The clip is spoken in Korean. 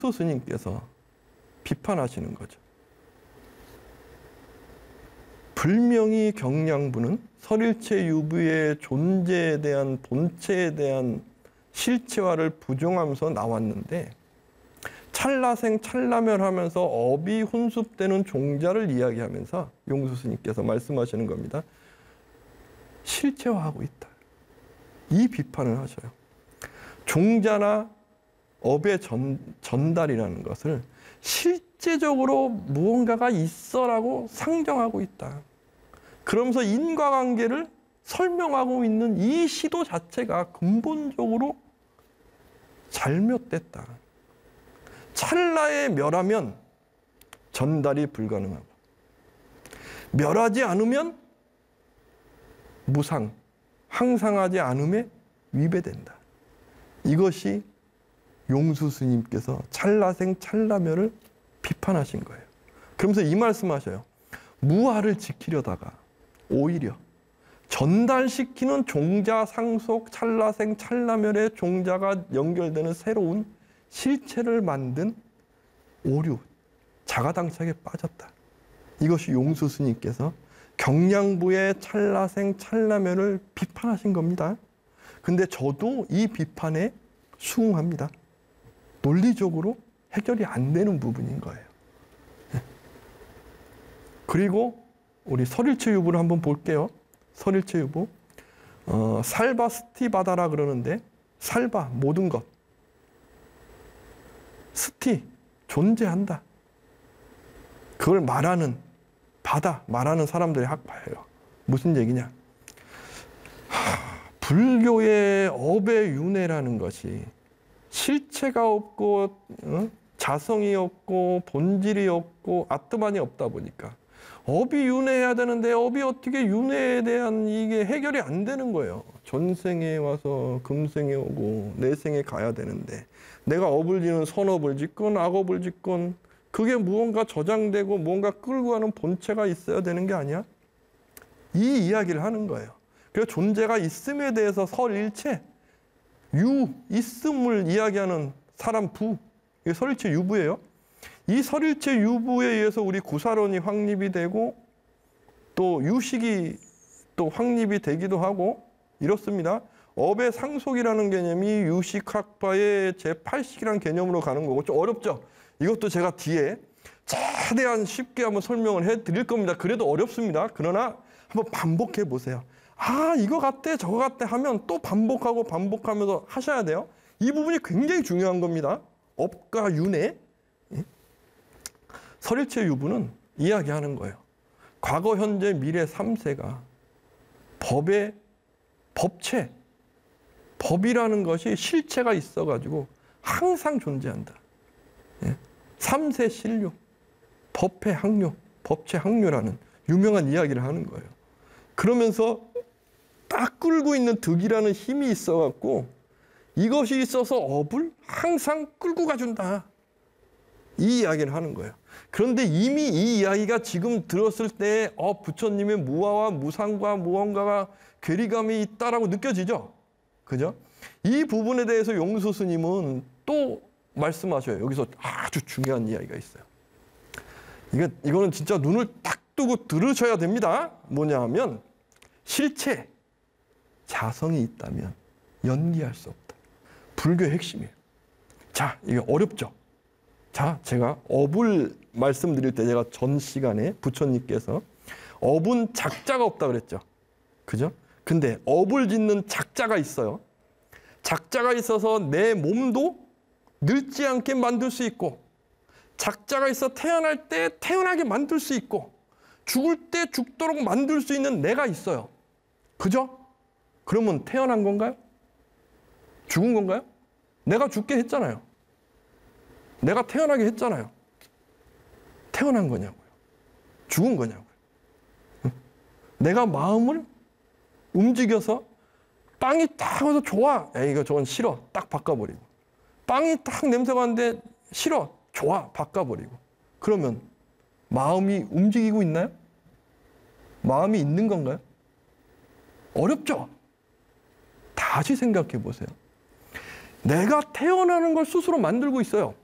스님께서 비판하시는 거죠. 불명의 경량부는 설일체 유부의 존재에 대한 본체에 대한 실체화를 부정하면서 나왔는데 찰나생 찰나멸하면서 업이 혼습되는 종자를 이야기하면서 용수 스님께서 말씀하시는 겁니다. 실체화하고 있다. 이 비판을 하셔요. 종자나 업의 전달이라는 것을 실제적으로 무언가가 있어라고 상정하고 있다. 그러면서 인과관계를 설명하고 있는 이 시도 자체가 근본적으로 잘못됐다. 찰나에 멸하면 전달이 불가능하고 멸하지 않으면 무상, 항상하지 않음에 위배된다. 이것이 용수 스님께서 찰나생 찰나멸을 비판하신 거예요. 그러면서 이 말씀하셔요. 무아를 지키려다가 오히려 전달시키는 종자 상속 찰나생 찰나멸의 종자가 연결되는 새로운 실체를 만든 오류, 자가당착에 빠졌다. 이것이 용수 스님께서 경량부의 찰나생 찰나멸을 비판하신 겁니다. 근데 저도 이 비판에 수긍합니다. 논리적으로 해결이 안 되는 부분인 거예요. 그리고 우리 설일체 유부를 한번 볼게요. 설일체 유부. 살바 스티바다라 그러는데 살바 모든 것. 스티 존재한다. 그걸 말하는 바다 말하는 사람들의 학파예요. 무슨 얘기냐? 불교의 업의 윤회라는 것이 실체가 없고 자성이 없고 본질이 없고 아트만이 없다 보니까 업이 윤회해야 되는데 업이 어떻게 윤회에 대한 이게 해결이 안 되는 거예요. 전생에 와서 금생에 오고 내생에 가야 되는데 내가 업을 지는 선업을 짓건 악업을 짓건 그게 무언가 저장되고 무언가 끌고 가는 본체가 있어야 되는 게 아니야? 이 이야기를 하는 거예요. 그래서 존재가 있음에 대해서 설일체, 있음을 이야기하는 사람 부, 이게 설일체 유부예요. 이 설일체 유부에 의해서 우리 구사론이 확립이 되고 또 유식이 또 확립이 되기도 하고 이렇습니다. 업의 상속이라는 개념이 유식학파의 제8식이라는 개념으로 가는 거고 좀 어렵죠? 이것도 제가 뒤에 최대한 쉽게 한번 설명을 해드릴 겁니다. 그래도 어렵습니다. 그러나 한번 반복해 보세요. 아, 이거 같대, 저거 같대 하면 또 반복하고 반복하면서 하셔야 돼요. 이 부분이 굉장히 중요한 겁니다. 업과 윤회. 설일체 유부는 이야기하는 거예요. 과거, 현재, 미래 3세가 법의 법체, 법이라는 것이 실체가 있어가지고 항상 존재한다. 3세 신류, 법회 항류, 법체 항류라는 유명한 이야기를 하는 거예요. 그러면서 딱 끌고 있는 득이라는 힘이 있어갖고 이것이 있어서 업을 항상 끌고 가준다. 이 이야기를 하는 거예요. 그런데 이미 이 이야기가 지금 들었을 때 부처님의 무아와 무상과 무언가가 괴리감이 있다라고 느껴지죠? 그죠? 이 부분에 대해서 용수 스님은 또 말씀하셔요. 여기서 아주 중요한 이야기가 있어요. 이거는 진짜 눈을 딱 뜨고 들으셔야 됩니다. 뭐냐 하면 실체, 자성이 있다면 연기할 수 없다. 불교의 핵심이에요. 자, 이게 어렵죠? 자, 제가 업을 말씀드릴 때 제가 전 시간에 부처님께서 업은 작자가 없다 그랬죠. 그죠? 근데 업을 짓는 작자가 있어요. 작자가 있어서 내 몸도 늙지 않게 만들 수 있고 작자가 있어 태어날 때 태어나게 만들 수 있고 죽을 때 죽도록 만들 수 있는 내가 있어요. 그죠? 그러면 태어난 건가요? 죽은 건가요? 내가 죽게 했잖아요. 내가 태어나게 했잖아요. 태어난 거냐고요? 죽은 거냐고요? 내가 마음을 움직여서 빵이 딱 와서 좋아. 야, 이거 저건 싫어. 딱 바꿔버리고. 빵이 딱 냄새가 나는데 싫어. 좋아. 바꿔버리고. 그러면 마음이 움직이고 있나요? 마음이 있는 건가요? 어렵죠? 다시 생각해 보세요. 내가 태어나는 걸 스스로 만들고 있어요.